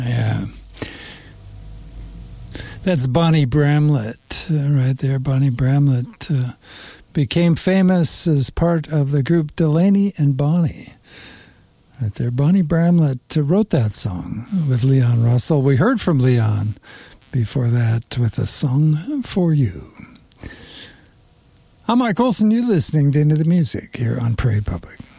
Yeah. That's Bonnie Bramlett right there. Bonnie Bramlett became famous as part of the group Delaney and Bonnie. Right there. Bonnie Bramlett wrote that song with Leon Russell. We heard from Leon before that with a song for you. I'm Mike Olson. You're listening to Into the Music here on Prairie Public.